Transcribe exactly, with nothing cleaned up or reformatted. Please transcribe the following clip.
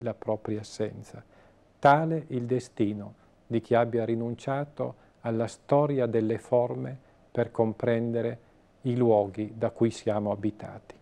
la propria assenza. Tale il destino di chi abbia rinunciato alla storia delle forme per comprendere i luoghi da cui siamo abitati.